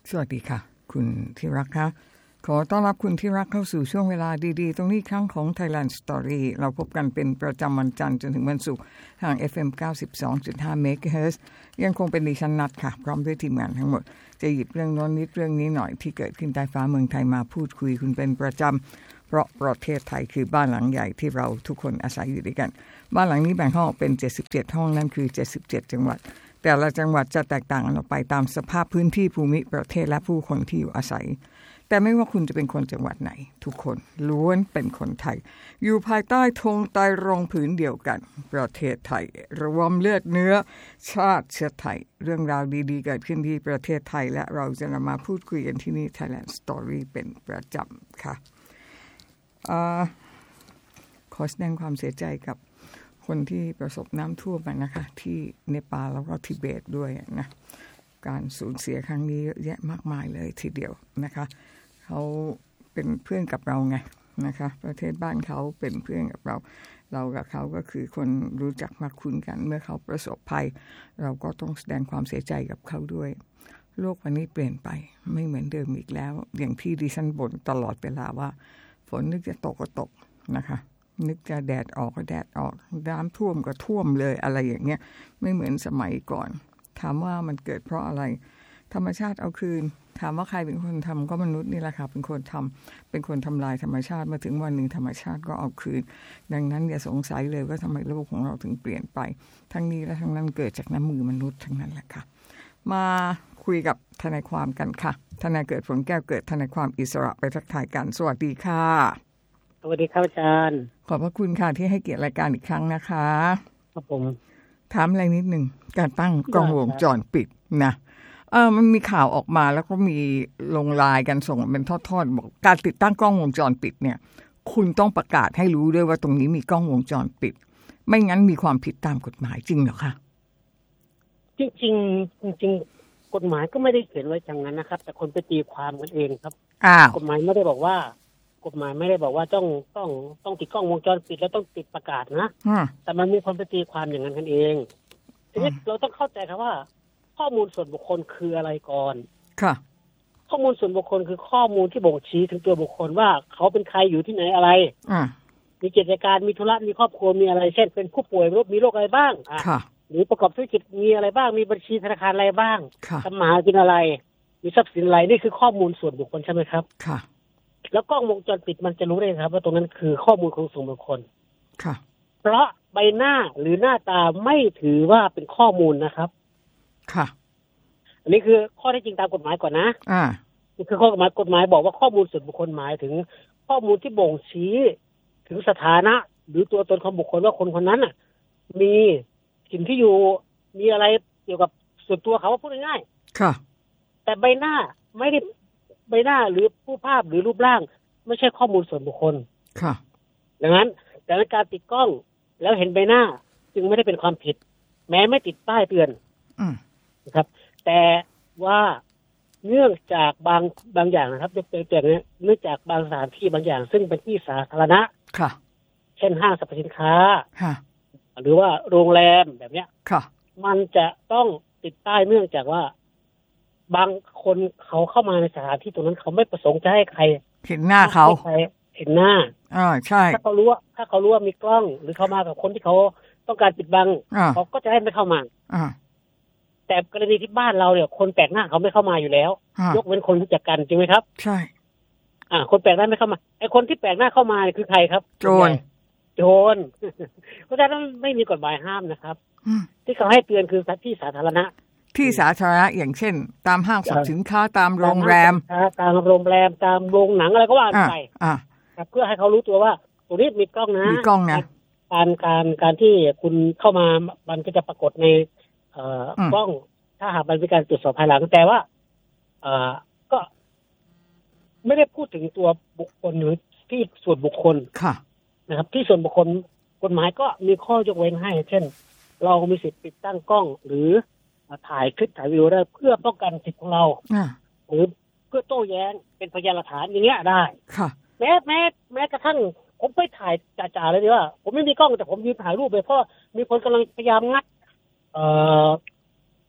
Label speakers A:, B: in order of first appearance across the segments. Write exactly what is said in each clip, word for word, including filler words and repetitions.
A: สวัสดีค่ะคุณที่รักค่ะขอต้อนรับคุณที่รักเข้าสู่ช่วงเวลาดีๆตรงนี้ครั้งของ Thailand Story เราพบกันเป็นประจำวันจันทร์จนถึงวันศุกร์ทาง เอฟ เอ็ม เก้าสิบสองจุดห้า เมกะเฮิรตซ์ยังคงเป็นดิฉันนัดค่ะพร้อมด้วยทีมงานทั้งหมดจะหยิบเรื่องโน้นนิดเรื่องนี้หน่อยที่เกิดขึ้นใต้ฟ้าเมืองไทยมาพูดคุยคุณเป็นประจำเพราะประเทศไทยคือบ้านหลังใหญ่ที่เราทุกคนอาศัยอยู่ด้วยกันบ้านหลังนี้แบ่งห้องเป็นเจ็ดสิบเจ็ดห้องนั่นคือเจ็ดสิบเจ็ดจังหวัดแต่ละจังหวัดจะแตกต่างกันออกไปตามสภาพพื้นที่ภูมิประเทศและผู้คนที่อยู่อาศัยแต่ไม่ว่าคุณจะเป็นคนจังหวัดไหนทุกคนล้วนเป็นคนไทยอยู่ภายใต้ธงไตรรงค์ผืนเดียวกันประเทศไทยรวมเลือดเนื้อชาติเชื้อไทยเรื่องราวดีๆเกิดขึ้นที่ประเทศไทยและเราจะนำมาพูดคุยกันที่นี่ Thailand Story เป็นประจำค่ะขอแสดงความเสียใจกับคนที่ประสบน้ำท่วมนะคะที่เนปาลแล้วก็ทิเบตด้วยนะการสูญเสียครั้งนี้เยอะแยะมากมายเลยทีเดียวนะคะเขาเป็นเพื่อนกับเราไงนะคะประเทศบ้านเขาเป็นเพื่อนกับเราเรากับเขาก็คือคนรู้จักมักคุ้นกันเมื่อเขาประสบภัยเราก็ต้องแสดงความเสียใจกับเขาด้วยโลกวันนี้เปลี่ยนไปไม่เหมือนเดิมอีกแล้วอย่างที่ดิฉันบ่นตลอดเวลาว่าฝนนึกจะตกก็ตกนะคะนึกจะแดดออกก็แดดออกน้ำท่วมก็ท่วมเลยอะไรอย่างเงี้ยไม่เหมือนสมัยก่อนถามว่ามันเกิดเพราะอะไรธรรมชาติเอาคืนถามว่าใครเป็นคนทำก็มนุษย์นี่แหละค่ะเป็นคนทำเป็นคนทำลายธรรมชาติมาถึงวันหนึ่งธรรมชาติก็เอาคืนดังนั้นอย่าสงสัยเลยว่าทำไมโลกของเราถึงเปลี่ยนไปทั้งนี้และทั้งนั้นเกิดจากน้ำมือมนุษย์ทั้งนั้นแหละค่ะมาคุยกับทนายความกันค่ะทนายเกิดผลแก้วเกิดทนายความอิสระไปทักทายกันสวัสดีค่ะ
B: สวัสดีครับอาจารย์
A: ขอบพระคุณค่ะที่ให้เกียรติรายการอีกครั้งนะคะ
B: ครับผม
A: ถามอะไรนิดหนึ่งการตั้งกล้องวงจรปิดนะเออมันมีข่าวออกมาแล้วก็มีลงไลน์กันส่งเป็นทอดๆบอกการติดตั้งกล้องวงจรปิดเนี่ยคุณต้องประกาศให้รู้ด้วยว่าตรงนี้มีกล้องวงจรปิดไม่งั้นมีความผิดตามกฎหมายจริงเหรอคะ
B: จริงจริงจริงกฎหมายก็ไม่ได้เขียนไว้อย่างนั้นนะครับแต่คนไปตีความกันเองครับ
A: อ้าว
B: กฎหมายไม่ได้บอกว่ากฎหมายไม่ได้บอกว่าต้องต้องต้องติดกล้องวงจรปิดแล้วต้องติดประกาศนะแต่มันมีคนไปตีความอย่างนั้นกันเองทีนี้เราต้องเข้าใจครับว่าข้อมูลส่วนบุคคลคืออะไรก่อน
A: ค่ะ
B: ข้อมูลส่วนบุคคลคือข้อมูลที่บ่งชี้ถึงตัวบุคคลว่าเขาเป็นใครอยู่ที่ไหนอะไร
A: อ่า
B: มีกิจการมีธุระมีครอบครัวมีอะไรเช่นเป็นผู้ป่วยโรคมีโรคอะไรบ้างอ่าหรือประกอบธุรกิจมีอะไรบ้างมีบัญชีธนาคารอะไรบ้างทำมาหากินอะไรมีทรัพย์สินอะไรนี่คือข้อมูลส่วนบุคคลใช่ไหมครับ
A: ค่ะ
B: แล้วกล้องวงจรปิดมันจะรู้ได้ครับว่าตรงนั้นคือข้อมูลของส่วนบุคคล
A: ค่ะ
B: เพราะใบหน้าหรือหน้าตาไม่ถือว่าเป็นข้อมูลนะครับ
A: ค่ะ
B: อันนี้คือข้อเท็จจริงตามกฎหมายก่อนนะ
A: อ่า
B: นี่คือข้อกฎหมายกฎหมายบอกว่าข้อมูลส่วนบุคคลหมายถึงข้อมูลที่บ่งชี้ถึงสถานะหรือตัวตนของบุคคลว่าคนคนนั้นน่ะมีถิ่นที่อยู่มีอะไรเกี่ยวกับส่วนตัวเขาว่าพูดง่าย
A: ๆค่ะ
B: แต่ใบหน้าไม่ได้ใบหน้าหรือรูปภาพหรือรูปร่างไม่ใช่ข้อมูลส่วนบุคคล
A: ค่ะ
B: ดังนั้นแต่ในการติดกล้องแล้วเห็นใบหน้าจึงไม่ได้เป็นความผิดแม้ไม่ติดป้ายเตือนนะครับแต่ว่าเนื่องจากบางบางอย่างนะครับยกตัวอย่างเนื่องจากบางสถานที่บางอย่างซึ่งเป็นที่สาธารณะ
A: ค่ะ
B: เช่นห้างสรรพสินค้า
A: ค่ะ
B: หรือว่าโรงแรมแบบเนี้ย
A: ค่ะ
B: มันจะต้องติดป้ายเนื่องจากว่าบางคนเขาเข้ามาในสถานที่ตรงนั้นเขาไม่ประสงค์จะให้ใคร
A: เห็นหน้าเขา
B: เห็นหน้า
A: อ่าใช่
B: ถ้าเขารู้ว่าถ้าเขารู้ว่ามีกล้องหรือเข้ามากับคนที่เขาต้องการปิดบังเขาก็จะให้ไม่เข้ามา
A: อ่า
B: แต่กรณีที่บ้านเราเนี่ยคนแปลกหน้าเขาไม่เข้ามาอยู่แล้วยกเว้นคนรู้จักกันจริงไหมครับ
A: ใช่
B: อ่าคนแปลกหน้าไม่เข้ามาไอ้คนที่แปลกหน้าเข้ามาคือใครครับ
A: โจร
B: โจรเพราะฉะนั้นไม่มีกฎหมายห้ามนะครับที่เขาให้เตือนคือที่สาธารณะ
A: ที่สาธารณะอย่างเช่นตามห้างสรรพสินค้าตามโรงแรม
B: ตามโรงแรมตามโรงหนังอะไรก็ว่าไปเพื่อให้เขารู้ตัวว่าตรงนี้มีกล้องนะ
A: มีกล้องนะ
B: การการการที่คุณเข้ามามันก็จะปรากฏในเอ่อกล้องถ้าหากมันเป็นการตรวจสอบภายหลังแต่ว่าเอ่อก็ไม่ได้พูดถึงตัวบุคคลหรือที่ส่วนบุคคล
A: ค่ะ
B: นะครับที่ส่วนบุคคลกฎหมายก็มีข้อยกเว้นให้เช่นเรามีสิทธิ์ติดตั้งกล้องหรือถ่ายคลิปถ่ายวิดีโอได้เพื่อป้องกันสิทธิ์ของเราหรือเพื่อโต้แย้งเป็นพยานหลักฐานอย่างเงี้ยได้
A: ค่ะ
B: แม้แม้แม้กระทั่งผมไปถ่ายจ่าๆเลยดีว่าผมไม่มีกล้องแต่ผมยืนถ่ายรูปไปเพราะมีคนกำลังพยายามงัดเอ่อต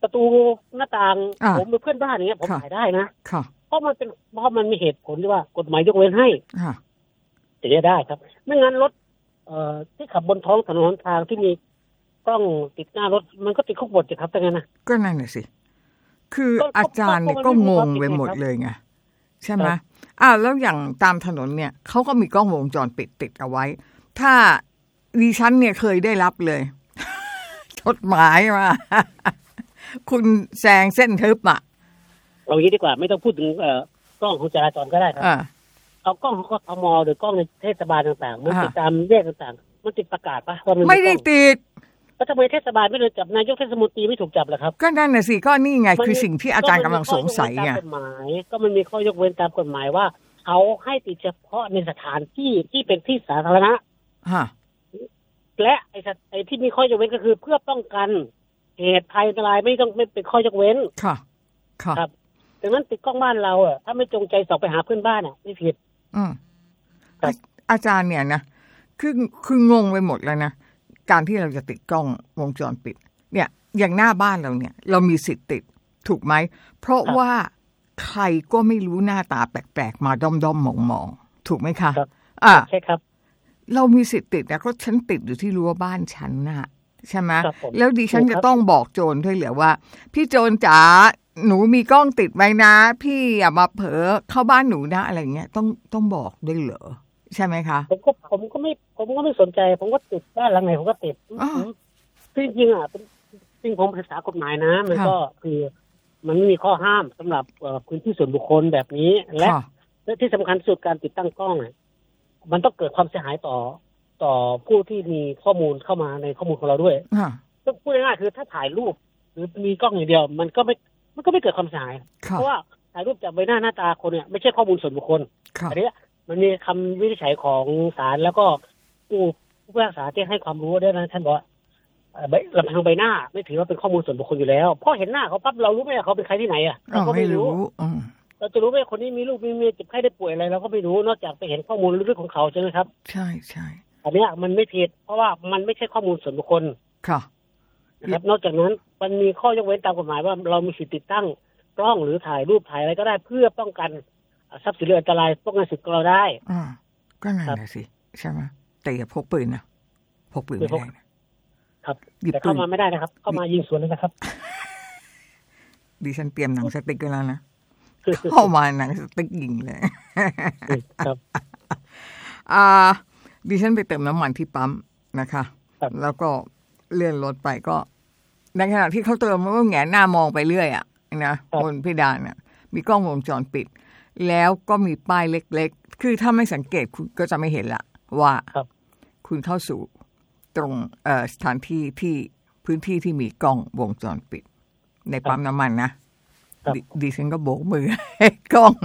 B: ประตูหน้าต่างผมเป็นเพื่อนบ้านอย่างเงี้ยผมถ่ายได้นะเพราะมันเป็นเพราะมันมีเหตุผลที่ว่ากฎหมายยกเว้นให้จะได้ครับไม่งั้นรถเอ่อที่ขับบนท้องถนนทางที่มีกล้องติดหน้ารถมันก็ติดคุกหมดสิครับแต่ไงนะ
A: ก็นั่นแหละสิคืออาจารย์เนี่ยก็งงไปหมดเลยไงใช่ไหมอ้าวแล้วอย่างตามถนนเนี่ยเขาก็มีกล้องวงจรปิดติดเอาไว้ถ้าดิฉันเนี่ยเคยได้รับเลยจดหมายมาคุณแซงเส้นทึบอ่ะ
B: เอางี้ดีกว่าไม่ต้องพูดถึงเอ่อกล้องของจราจรก็ได้ครับเอากล้องของกทมหรือกล้องในเทศบาลต่างๆมันติดตามแยกต่างๆมันติดประกาศปะว่ามัน
A: ไม่ได้ติด
B: แล้วทำไมเทศบาลไม่เลยจับนายกเทศมนตรีไม่ถูกจับล่ะครับ
A: ก็นั่นน่ะสิก็นี่ไงคือสิ่งที่อาจารย์กำลังสงสัยไง
B: กฎหมายก็มันมีข้อยกเว้นตามกฎหมายว่าเขาให้ติดเฉพาะในสถานที่ที่เป็นที่สาธารณะ
A: ฮะ
B: และไอ้ไอ้ที่มีข้อยกเว้นก็คือเพื่อป้องกันเหตุภัยอันตรายไม่ต้องไม่เป็นข้อยกเว้น
A: ค่ะค่ะ
B: ครับดังนั้นติดกล้องบ้านเราอ่ะถ้าไม่จงใจส่องไปหาเพื่อนบ้านอ่ะไม่ผิด
A: อืมอาจารย์เนี่ยนะคือคืองงไปหมดแล้วนะการที่เราจะติดกล้องวงจรปิดเนี่ยอย่างหน้าบ้านเราเนี่ยเรามีสิทธิ์ติดถูกไหมเพราะว่าใครก็ไม่รู้หน้าตาแปลกๆมาด้อมๆมองๆถูกไหมคะ
B: อ่าใช่ครับ
A: เรามีสิทธิ์ติดนะก็ฉันติดอยู่ที่รั้วบ้านฉันน่ะใช่ไหมแล้วดิฉันจะต้องบอกโจรด้วยเหรอว่าพี่โจรจ๋าหนูมีกล้องติดไว้นะพี่อย่ามาเผลอเข้าบ้านหนูนะอะไรเงี้ยต้องต้องบอกด้วยเหรอใช่ไหมคะ
B: ผมก็ผมก็ไม่ผมก็ไม่สนใจผมก็ติดบ้านหลังไหนผมก็ติดจริงจริงอ่ะเป็นจริงผมภาษากฎหมายนะมันก็คือมันไม่มีข้อห้ามสำหรับพื้นที่ส่วนบุคคลแบบนี้และและที่สำคัญสุดการติดตั้งกล้องเนี่ยมันต้องเกิดความเสียหายต่อต่อผู้ที่มีข้อมูลเข้ามาในข้อมูลของเราด้วยต้องพูดง่ายๆคือถ้าถ่ายรูปหรือมีกล้องอย่างเดียวมันก็ไม่มันก็ไม่เกิดความเสียหายเพราะว่าถ่ายรูปจากใบหน้าหน้าตาคนเนี่ยไม่ใช่ข้อมูลส่วนบุคคลอันนี้มันมีคำวินิจฉัยของศาลแล้วก็ผู้ผู้พิพากษาที่ให้ความรู้ด้วยนะท่านบอกลำพังใบหน้าไม่ถือว่าเป็นข้อมูลส่วนบุคคลอยู่แล้วเพราะเห็นหน้าเขาปั๊บเรารู้ไหมเขาเป็นใครที่ไหนอ่ะเราก็ไม่รู้เราจะรู้ไหมคนนี้มีลูกมีเมียเจ็บไข้ได้ป่วยอะไรเราก็ไม่รู้นอกจากไปเห็นข้อมูลเรื่องของเขาใช่ไหมครับ
A: ใช่ใช่
B: อันนี้มันไม่ผิดเพราะว่ามันไม่ใช่ข้อมูลส่วนบุคคล
A: ค่ะ
B: นะครับนอกจากนั้นมันมีข้อยกเว้นตามกฎหมายว่าเรามีสิทธิติดตั้งกล้องหรือถ่ายรูปถ่ายอะไรก็ได้เพื่อป้องกันทรัพย์สินหรืออันตรายป้องกันสิทธิ์ของเราได้
A: อ่าก็นั่นแหละสิใช่ไหมแต่อย่าพกปืนนะพกปืนไม่ได้
B: นะครับแต่เข้ามาไม่ได้นะครับเข้ามายิงสวนเลยนะครับ
A: ดิฉันเตรียมหนังสติ๊กไว้แล้วนะเข้ามาหนังสติ๊กยิงเลย
B: ครับ
A: อ่าดิฉันไปเติมน้ำมันที่ปั๊มนะคะแล้วก็เลื่อนรถไปก็ในขณะที่เขาเติมมันก็แหงนหน้ามองไปเรื่อยอ่ะนะบนเพดานน่ะมีกล้องวงจรปิดแล้วก็มีป้ายเล็กๆคือถ้าไม่สังเกตคุณก็จะไม่เห็นละว่าคุณเข้าสู่ตรงเอ่อสถานที่ที่พื้นที่ที่มีกล้องวงจรปิดในปั๊มน้ำมันนะดิฉันก็โบกมือให้กล้อง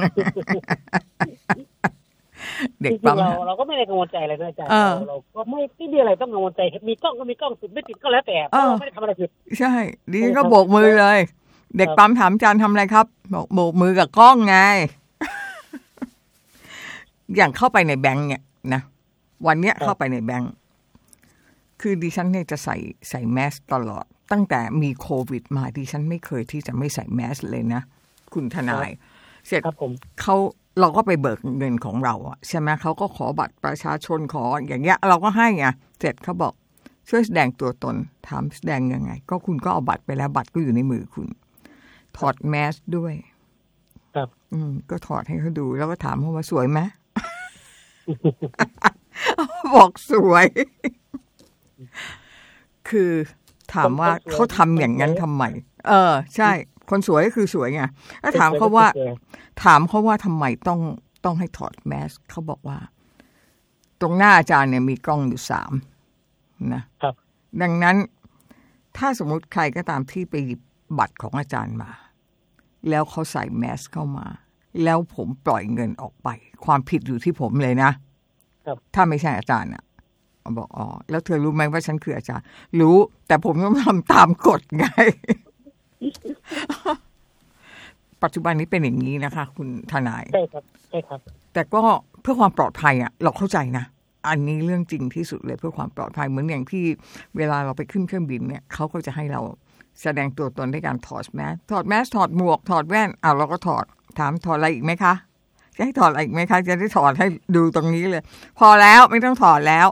A: เด็กปั๊ม
B: เราเราก็ไม่ได้กังวลใจอะไรนะอาจารย์เราก็ไม่ไม่มีอะไรต้องกังวลใจมีกล้องก็มีกล้องติดไม่ติดก็แล้วแต่เราไม่ได้ทำอะไรผิด
A: ใช่ดิฉันก็โบกมือเลยเด็กปั๊มถามอาจารย์ทำอะไรครับบอกโบกมือกับกล้องไงอย่างเข้าไปในแบงค์เนี่ยนะวันเนี้ยเข้าไปในแบงค์คือดิฉันเนี่ยจะใส่ใส่แมสตลอดตั้งแต่มีโควิดมาดิฉันไม่เคยที่จะไม่ใส่แมสเลยนะคุณทนายเสร็จเขาเราก็ไปเบิกเงินของเราอ่ะใช่ไหมเขาก็ขอบัตรประชาชนขออย่างเงี้ยเราก็ให้ไงเสร็จเขาบอกช่วยแสดงตัวตนถามแสดงยังไงก็คุณก็เอาบัตรไปแล้วบัตรก็อยู่ในมือคุณถอดแมสด้วย
B: ครับ
A: อืมก็ถอดให้เขาดูแล้วก็ถามเขาว่าสวยไหม บอกสวยคือถามว่าเขาทำอย่างนั้นทำไมเออใช่คนสวยก็คือสวยไงแล้วถามเขาว่าถามเขาว่าทำไมต้องต้องให้ถอดแมสเขาบอกว่าตรงหน้าอาจารย์เนี่ยมีกล้องอยู่สามนะครับดังนั้นถ้าสมมุติใครก็ตามที่ไปหยิบบัตรของอาจารย์มาแล้วเขาใส่แมสเข้ามาแล้วผมปล่อยเงินออกไปความผิดอยู่ที่ผมเลยนะถ้าไม่ใช่อาจารย์อ่ะบอกอ๋อแล้วเธอรู้ไหมว่าฉันคืออาจารย์รู้แต่ผมต้องทำตามกฎไง ปัจจุบันนี้เป็นอย่างนี้นะคะคุณทนาย
B: ใช่ครับใช่ครับ
A: แต่ก็เพื่อความปลอดภัยอ่ะเราเข้าใจนะอันนี้เรื่องจริงที่สุดเลยเพื่อความปลอดภัยเหมือนอย่างที่เวลาเราไปขึ้นเครื่องบินเนี่ยเขาก็จะให้เราแสดงตัวตนด้วยการถอดแมสถอดแมสถอดหมวกถอดแว่นเอาเราก็ถอดถามถอดอะไรอีกไหมคะจะให้ถอดอะไรอีกไหมคะจะได้ถอดให้ดูตรงนี้เลยพอแล้วไม่ต้องถอดแล้ว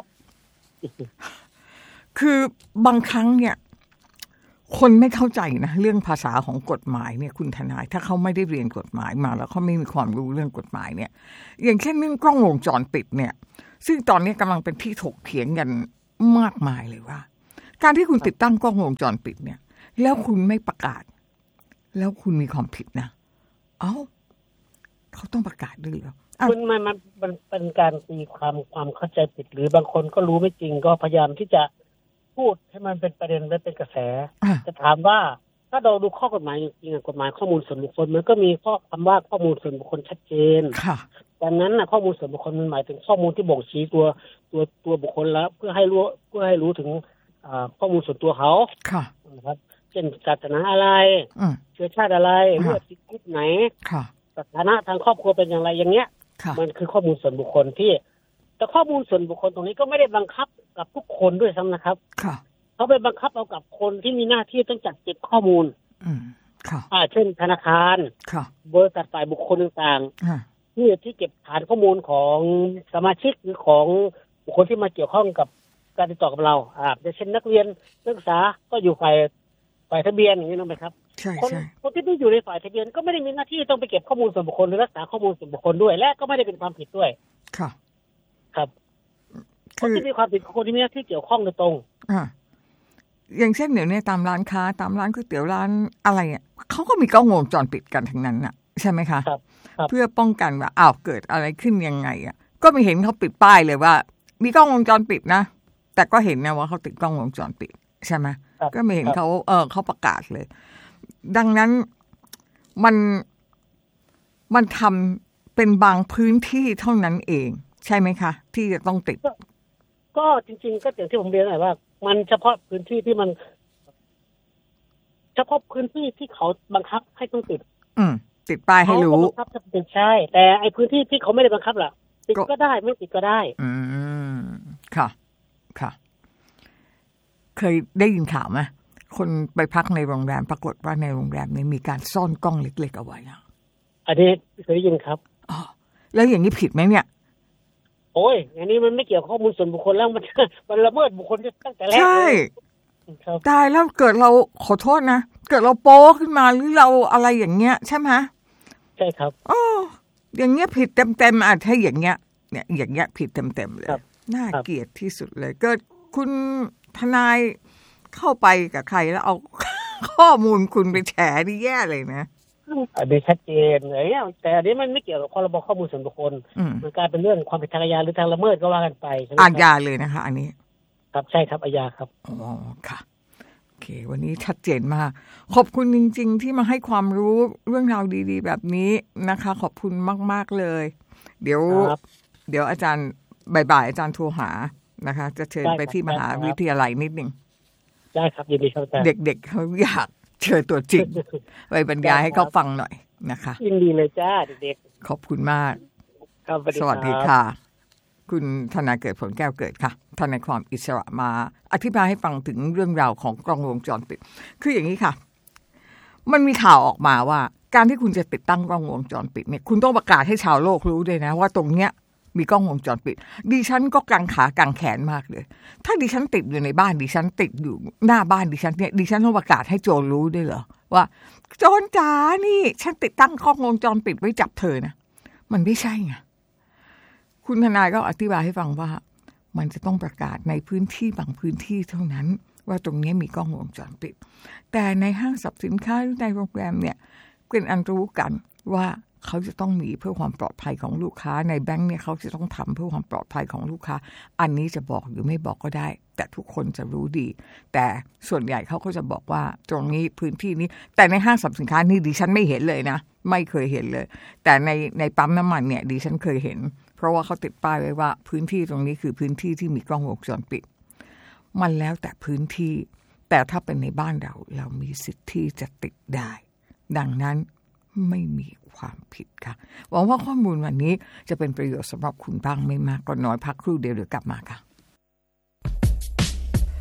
A: คือบางครั้งเนี่ยคนไม่เข้าใจนะเรื่องภาษาของกฎหมายเนี่ยคุณทนายถ้าเขาไม่ได้เรียนกฎหมายมาแล้วเขาไม่มีความรู้เรื่องกฎหมายเนี่ยอย่างเช่นเรื่องกล้องวงจรปิดเนี่ยซึ่งตอนนี้กำลังเป็นที่ถกเถียงกันมากมายเลยว่าการที่คุณติดตั้งกล้องวงจรปิดเนี่ยแล้วคุณไม่ประกาศแล้วคุณมีความผิดนะเอ้าเขาต้องประกาศด้วยเหรอ
B: มันมันมันมันเป็นการตีความความเข้าใจผิดหรือบางคนก็รู้ไม่จริงก็พยายามที่จะพูดให้มันเป็นประเด็นและเป็นกระแสจะถามว่าถ้าเราดูข้อกฎหมายจริงๆกฎหมายข้อมูลส่วนบุคคลมันก็มีข้อคำว่าข้อมูลส่วนบุคคลชัดเจนดังนั้นนะข้อมูลส่วนบุคคลมันหมายถึงข้อมูลที่บ่งชี้ตัวตัวตัวบุคคลแล้วเพื่อให้รู้เพื่อให้รู้ถึงข้อมูลส่วนตัวเขานะครับเช่นศาสนาอะไรเชื้อชาติอะไรเลือดกรุ๊ปไหนสถานะทางครอบครัวเป็นอย่างไรอย่างเงี้ยมันคือข้อมูลส่วนบุคคลที่แต่ข้อมูลส่วนบุคคลตรงนี้ก็ไม่ได้บังคับกับทุกคนด้วยซ้ำนะครับเขาไปบังคับเอากับคนที่มีหน้าที่ต้องจัดเก็บข้อมูลอ่าเช่นธนาคารบริษัทฝ่ายบุคคลต่างๆที่ที่เก็บฐานข้อมูลของสมาชิกหรือของบุคคลที่มาเกี่ยวข้องกับการติดต่อกับเราอ่าเช่นนักเรียนนักศึกษาก็อยู่ฝ่ายฝ่ายทะเบียนอย่างนี้นะไหมครับ
A: ใช่ใช่
B: คนที่ไม่อยู่ในฝ่ายทะเบียนก็ไม่ได้มีหน้าที่ต้องไปเก็บข้อมูลส่วนบุคคลหรือรักษาข้อมูลส่วนบุคคลด้วยและก็ไม่ได้เป็นความผิดด้วย
A: ค่ะ
B: ครับคนที่มีความผิดคนที่มีหน้าที่เกี่ยวข้องโดยตรง
A: อ่าอย่างเช่นเดี๋ยวนี้ตามร้านค้าตามร้านก๋วยเตี๋ยวร้านอะไรอ่ะเขาก็มีกล้องวงจรปิดกันทั้งนั้นน่ะใช่ไหมคะ
B: ครับ
A: เพื่อป้องกันว่าอ้าวเกิดอะไรขึ้นยังไงอ่ะก็ไม่เห็นเขาปิดป้ายเลยว่ามีกล้องวงจรปิดนะแต่ก็เห็นนะว่าเขาติดกล้องวงจรปิดใช่ไหมก็ไม่เห็นเขาเออเขาประกาศเลยดังนั้นมันมันทำเป็นบางพื้นที่เท่านั้นเองใช่ไหมคะที่จะต้องติด
B: ก็จริงๆก็อย่างที่ผมเรียนหน่อยว่ามันเฉพาะพื้นที่ที่มันเฉพาะพื้นที่ที่เขาบังคับให้ต้องติด
A: อืมติดป้ายให้รู้
B: บังคับจะติดใช่แต่ไอ้พื้นที่ที่เขาไม่ได้บังคับล่ะติดก็ได้ไม่ติดก็ได้
A: อืมค่ะค่ะเคยได้ยินข่าวไหมคนไปพักในโรงแรมปรากฏว่าในโรงแรมนี้มีการซ่อนกล้องเล็กๆเอาไว้นะ
B: อันนี้เคยได้ยินครับ
A: อ๋อแล้วอย่างนี้ผิดไหมเนี่ย
B: โอ้ยอันนี้มันไม่เกี่ยวข้อมูลส่วนบุคคลแล้วมันมันละเมิดบุคคลตั้งแต่แรก
A: ใช่ตายแล้วเกิดเราขอโทษนะเกิดเราโป๊ขึ้นมาหรือเราอะไรอย่างเงี้ยใช่ไหม
B: ใช่ครับ
A: อ๋ออย่างเงี้ยผิดเต็มๆอ่ะถ้าอย่างเงี้ยเนี่ยอย่างเงี้ยผิดเต็มๆเลยน่าเกลียดที่สุดเลยเกิดคุณทนายเข้าไปกับใครแล้วเอาข้อมูลคุณไปแฉนี่แย่เลยนะ
B: อันนี้ชัดเจนเลยแต่อันนี้มันไม่เกี่ยวกับพรบข้อมูลส่วนบุคคลมันกลายเป็นเรื่องความผิดทางอาญาหรือทางละเมิดก็ว่ากันไป
A: อาญาเลยนะคะอันนี้
B: ครับใช่ครับอาญาครับ
A: อ๋อค่ะโอเควันนี้ชัดเจนมากขอบคุณจริงๆที่มาให้ความรู้เรื่องราวดีๆแบบนี้นะคะขอบคุณมากๆเลยเดี๋ยวเดี๋ยวอาจารย์บ่ายๆอาจารย์โทรหานะคะจะเชิญไปที่มหาวิทยาลัยนิดนึง
B: ได้ครับยินดีครับอาจารย์
A: เด็กๆเขาอยากเจอตัวจริงไปบรรยายให้เขาฟังหน่อยนะคะ
B: ยินดีเลยจ้าเด็ก
A: ๆขอบคุณมากสวัสดีค่ะคุณธนาเกิดผลแก้วเกิดค่ะทนายความอิสระมาอธิบายให้ฟังถึงเรื่องราวของกล้องวงจรปิดคืออย่างนี้ค่ะมันมีข่าวออกมาว่าการที่คุณจะติดตั้งกล้องวงจรปิดเนี่ยคุณต้องประกาศให้ชาวโลกรู้ด้วยนะว่าตรงเนี้ยมีกล้องวงจรปิดดิฉันก็กังขากังแขนมากเลยถ้าดิฉันติดอยู่ในบ้านดิฉันติดอยู่หน้าบ้านดิฉันเนี่ยดิฉันต้องประกาศให้โจรรู้ด้วยเหรอว่าโจรจ๋านี่ฉันติดตั้งกล้องวงจรปิดไว้จับเธอนะมันไม่ใช่ไงคุณทนายก็อธิบายให้ฟังว่ามันจะต้องประกาศในพื้นที่บางพื้นที่เท่านั้นว่าตรงนี้มีกล้องวงจรปิดแต่ในห้างสรรพสินค้าหรือในโรงแรมเนี่ยเป็นอันรู้กันว่าเขาจะต้องมีเพื่อความปลอดภัยของลูกค้าในแบงค์เนี่ยเขาจะต้องทำเพื่อความปลอดภัยของลูกค้าอันนี้จะบอกหรือไม่บอกก็ได้แต่ทุกคนจะรู้ดีแต่ส่วนใหญ่เขาก็จะบอกว่าตรงนี้พื้นที่นี้แต่ในห้างสรรพสินค้านี่ดิฉันไม่เห็นเลยนะไม่เคยเห็นเลยแต่ในในปั๊มน้ำมันเนี่ยดิฉันเคยเห็นเพราะว่าเขาติดป้ายไว้ว่าพื้นที่ตรงนี้คือพื้นที่ที่มีกล้องวงจรปิดมันแล้วแต่พื้นที่แต่ถ้าเป็นในบ้านเราเรามีสิทธิ์ที่จะติดได้ดังนั้นไม่มีความผิดค่ะหวังว่าข้อมูลวันนี้จะเป็นประโยชน์สำหรับคุณบ้างไม่มากก็น้อยพักครู่เดียวเดี๋ยวกลับมาค่ะ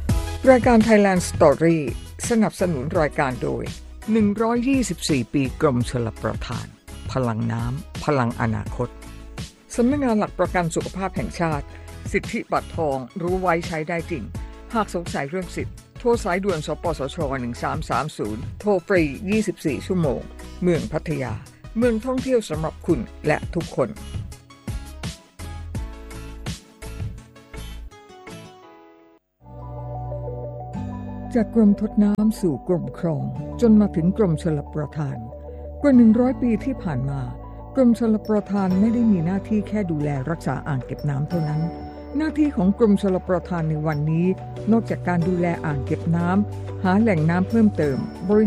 A: รายการ Thailand Story สนับสนุนรายการโดยหนึ่งร้อยยี่สิบสี่ปีกรมชลประทานพลังน้ำพลังอนาคตสำนักงานหลักประกันสุขภาพแห่งชาติสิทธิบัตรทองรู้ไว้ใช้ได้จริงหากสงสัยเรื่องสิทธิ์โทรสายด่วนสปสชหนึ่งสามสามศูนย์โทรฟรียี่สิบสี่ชั่วโมงเมืองพัทยาเมืองท่องเที่ยวสำหรับคุณและทุกคนจากกรมทดน้ำสู่กรมครองจนมาถึงกรมชลประทานกว่าหนึ่งร้อยปีที่ผ่านมากรมชลประทานไม่ได้มีหน้าที่แค่ดูแลรักษาอ่างเก็บน้ำเท่านั้นหน้าที่ของกรมชลประทานในวันนี้นอกจากการดูแลอ่างเก็บน้ำหาแหล่งน้ำเพิ่มเติมบริ